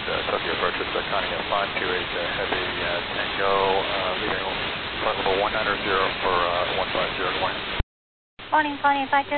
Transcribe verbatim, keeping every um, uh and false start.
uh, Tokyo approach with the Conning F five two eight uh, Heavy uh, Tango, uh, leaving flight level one nine zero for uh, one five zero to one. Morning, Conning five two.